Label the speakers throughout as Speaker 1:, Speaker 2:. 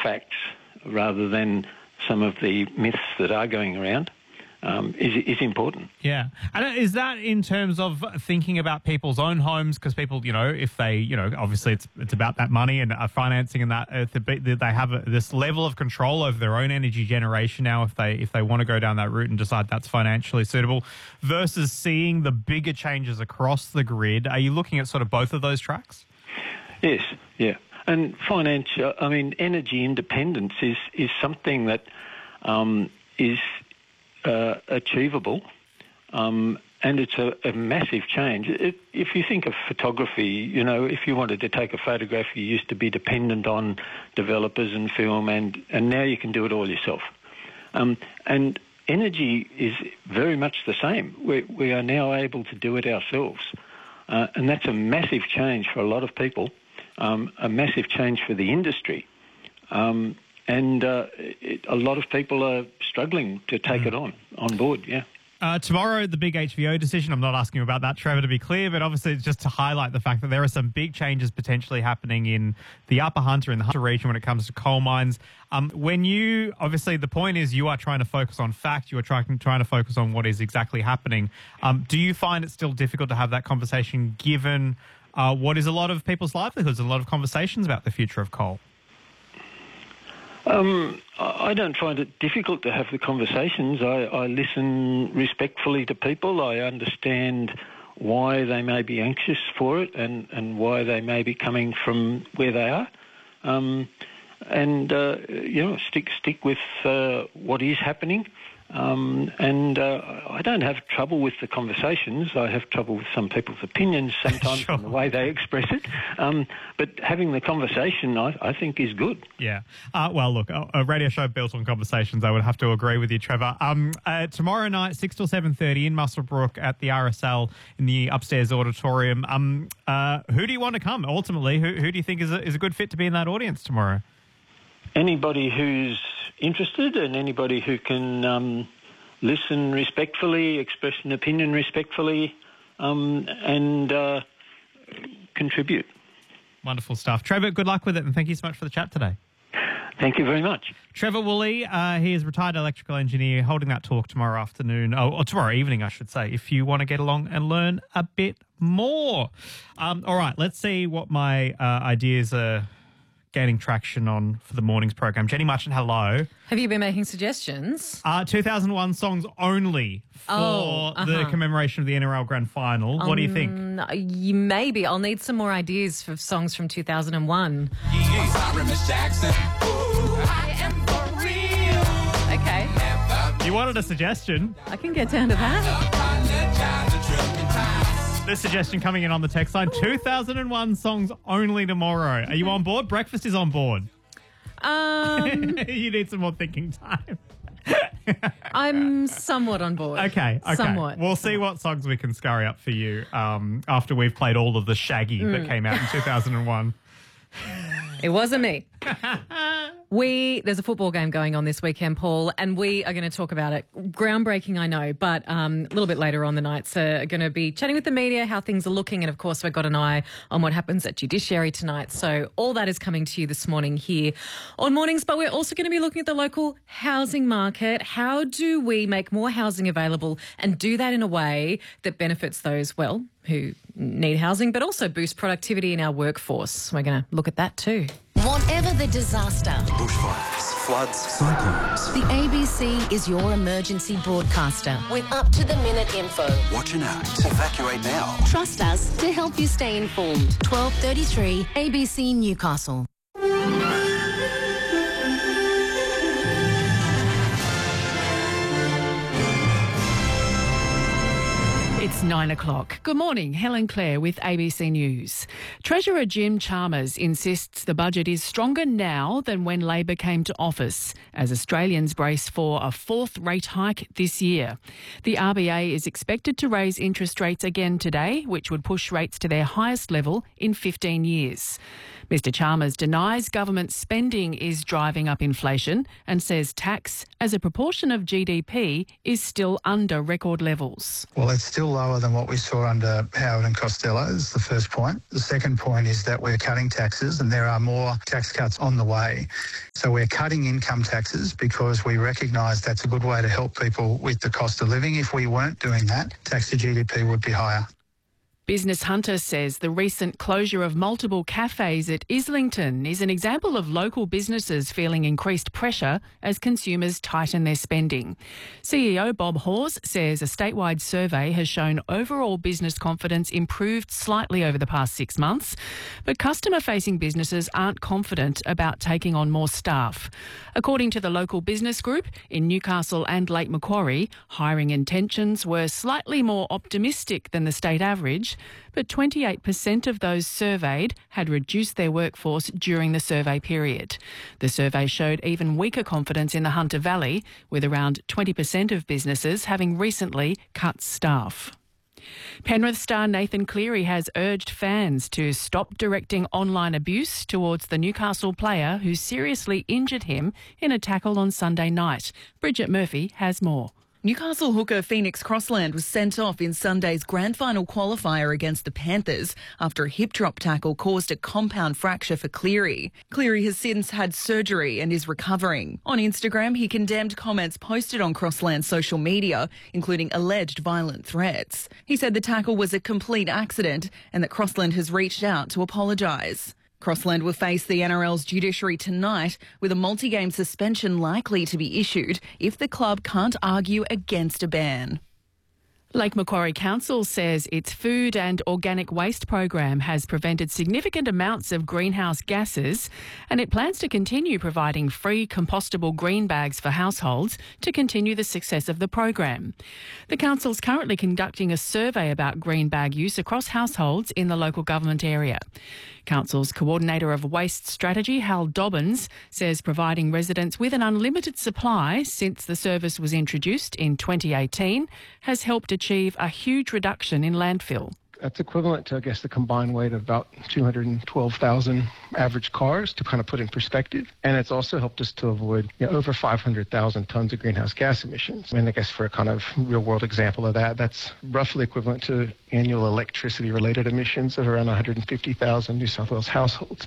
Speaker 1: facts rather than some of the myths that are going around is important.
Speaker 2: Yeah. And is that in terms of thinking about people's own homes? Because people, if they, obviously it's about that money and financing and that they have this level of control over their own energy generation now if they want to go down that route and decide that's financially suitable versus seeing the bigger changes across the grid. Are you looking at sort of both of those tracks?
Speaker 1: Yes, yeah. And energy independence is something that is achievable, and it's a massive change. If you think of photography, if you wanted to take a photograph, you used to be dependent on developers and film, and now you can do it all yourself. And energy is very much the same. We are now able to do it ourselves, and that's a massive change for a lot of people, a massive change for the industry. And a lot of people are struggling to take it on board, yeah.
Speaker 2: Tomorrow, the big HVO decision. I'm not asking you about that, Trevor, to be clear, but obviously it's just to highlight the fact that there are some big changes potentially happening in the Upper Hunter and the Hunter region when it comes to coal mines. Obviously the point is you are trying to focus on fact, you are trying to focus on what is exactly happening. Do you find it still difficult to have that conversation given what is a lot of people's livelihoods, a lot of conversations about the future of coal?
Speaker 1: I don't find it difficult to have the conversations. I listen respectfully to people. I understand why they may be anxious for it and why they may be coming from where they are. Stick with what is happening. I don't have trouble with the conversations. I have trouble with some people's opinions sometimes
Speaker 2: Sure.
Speaker 1: and the way they express it. But having the conversation, I think, is good.
Speaker 2: Yeah. Well, look, a radio show built on conversations, I would have to agree with you, Trevor. Tomorrow night, 6 till 7:30 in Muswellbrook at the RSL in the upstairs auditorium. Who do you want to come? Ultimately, who do you think is a good fit to be in that audience tomorrow?
Speaker 1: Anybody who's interested and anybody who can listen respectfully, express an opinion respectfully, and contribute.
Speaker 2: Wonderful stuff. Trevor, good luck with it, and thank you so much for the chat today.
Speaker 1: Thank you very much.
Speaker 2: Trevor Woolley, he is a retired electrical engineer, holding that talk tomorrow afternoon, or tomorrow evening, I should say, if you want to get along and learn a bit more. All right, let's see what my ideas are gaining traction on for the morning's program. Jenny Marchant, hello.
Speaker 3: Have you been making suggestions?
Speaker 2: 2001 songs only for the commemoration of the NRL Grand Final. What do you think?
Speaker 3: Maybe. I'll need some more ideas for songs from 2001. Okay.
Speaker 2: You wanted a suggestion.
Speaker 3: I can get down to that.
Speaker 2: The suggestion coming in on the text line, 2001 songs only tomorrow. Are you on board? Breakfast is on board. You need some more thinking time.
Speaker 3: I'm somewhat on board.
Speaker 2: Okay.
Speaker 3: Somewhat.
Speaker 2: We'll see what songs we can scurry up for you after we've played all of the Shaggy that came out in 2001.
Speaker 3: It wasn't me. There's a football game going on this weekend, Paul, and we are going to talk about it. Groundbreaking, I know, but a little bit later on the nights are going to be chatting with the media, how things are looking, and of course we've got an eye on what happens at Judiciary tonight. So all that is coming to you this morning here on Mornings, but we're also going to be looking at the local housing market. How do we make more housing available and do that in a way that benefits those, who need housing, but also boost productivity in our workforce? We're going to look at that too.
Speaker 4: Whatever the disaster,
Speaker 5: bushfires, floods, cyclones,
Speaker 4: the ABC is your emergency broadcaster with up-to-the-minute info.
Speaker 5: Watch and act. Evacuate now.
Speaker 4: Trust us to help you stay informed. 12:33 ABC Newcastle.
Speaker 6: It's 9 o'clock. Good morning, Helen Clare with ABC News. Treasurer Jim Chalmers insists the budget is stronger now than when Labor came to office, as Australians brace for a fourth rate hike this year. The RBA is expected to raise interest rates again today, which would push rates to their highest level in 15 years. Mr Chalmers denies government spending is driving up inflation and says tax as a proportion of GDP is still under record levels.
Speaker 7: Well, it's still lower than what we saw under Howard and Costello is the first point. The second point is that we're cutting taxes and there are more tax cuts on the way. So we're cutting income taxes because we recognise that's a good way to help people with the cost of living. If we weren't doing that, tax to GDP would be higher.
Speaker 6: Business Hunter says the recent closure of multiple cafes at Islington is an example of local businesses feeling increased pressure as consumers tighten their spending. CEO Bob Hawes says a statewide survey has shown overall business confidence improved slightly over the past 6 months, but customer-facing businesses aren't confident about taking on more staff. According to the local business group, in Newcastle and Lake Macquarie, hiring intentions were slightly more optimistic than the state average, but 28% of those surveyed had reduced their workforce during the survey period. The survey showed even weaker confidence in the Hunter Valley, with around 20% of businesses having recently cut staff. Penrith star Nathan Cleary has urged fans to stop directing online abuse towards the Newcastle player who seriously injured him in a tackle on Sunday night. Bridget Murphy has more.
Speaker 8: Newcastle hooker Phoenix Crossland was sent off in Sunday's grand final qualifier against the Panthers after a hip drop tackle caused a compound fracture for Cleary. Cleary has since had surgery and is recovering. On Instagram, he condemned comments posted on Crossland's social media, including alleged violent threats. He said the tackle was a complete accident and that Crossland has reached out to apologise. Crossland will face the NRL's judiciary tonight, with a multi-game suspension likely to be issued if the club can't argue against a ban.
Speaker 6: Lake Macquarie Council says its food and organic waste program has prevented significant amounts of greenhouse gases, and it plans to continue providing free compostable green bags for households to continue the success of the program. The council's currently conducting a survey about green bag use across households in the local government area. Council's Coordinator of Waste Strategy, Hal Dobbins, says providing residents with an unlimited supply since the service was introduced in 2018 has helped achieve a huge reduction in landfill.
Speaker 9: That's equivalent to, I guess, the combined weight of about 212,000 average cars, to kind of put in perspective. And it's also helped us to avoid over 500,000 tons of greenhouse gas emissions. And I guess for a kind of real-world example of that, that's roughly equivalent to annual electricity-related emissions of around 150,000 New South Wales households.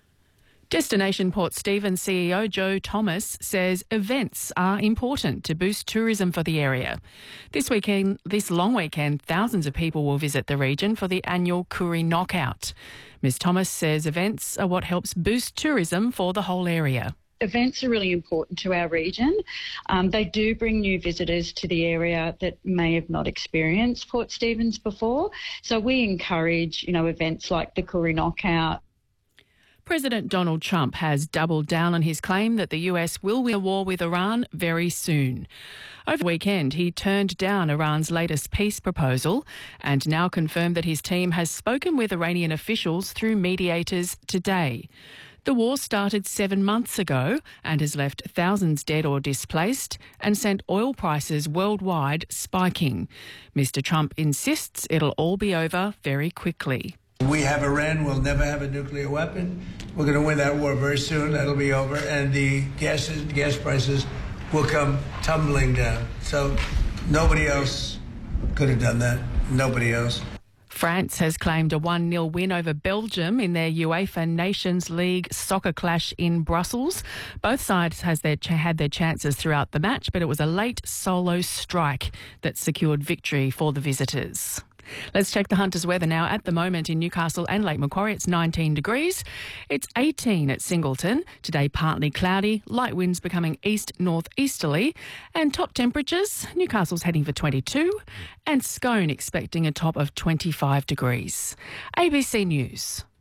Speaker 6: Destination Port Stephens CEO Joe Thomas says events are important to boost tourism for the area. This long weekend, thousands of people will visit the region for the annual Koori Knockout. Ms Thomas says events are what helps boost tourism for the whole area.
Speaker 10: Events are really important to our region. They do bring new visitors to the area that may have not experienced Port Stephens before. So we encourage, events like the Koori Knockout.
Speaker 6: President Donald Trump has doubled down on his claim that the US will win a war with Iran very soon. Over the weekend, he turned down Iran's latest peace proposal and now confirmed that his team has spoken with Iranian officials through mediators today. The war started 7 months ago and has left thousands dead or displaced and sent oil prices worldwide spiking. Mr. Trump insists it'll all be over very quickly.
Speaker 11: We have Iran, we'll never have a nuclear weapon. We're going to win that war very soon. That'll be over. And the gas prices will come tumbling down. So nobody else could have done that. Nobody else.
Speaker 6: France has claimed a 1-0 win over Belgium in their UEFA Nations League soccer clash in Brussels. Both sides had their chances throughout the match, but it was a late solo strike that secured victory for the visitors. Let's check the Hunters weather now. At the moment in Newcastle and Lake Macquarie, it's 19 degrees. It's 18 at Singleton. Today, partly cloudy, light winds becoming east-northeasterly. And top temperatures, Newcastle's heading for 22 and Scone expecting a top of 25 degrees. ABC News.